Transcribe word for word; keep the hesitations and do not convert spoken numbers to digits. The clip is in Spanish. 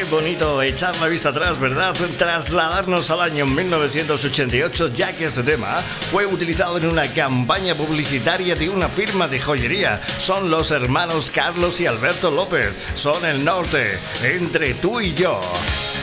bonito echar la vista atrás, ¿verdad? Trasladarnos al año mil novecientos ochenta y ocho, ya que este tema fue utilizado en una campaña publicitaria de una firma de joyería. Son los hermanos Carlos y Alberto López. Son el norte, entre tú y yo.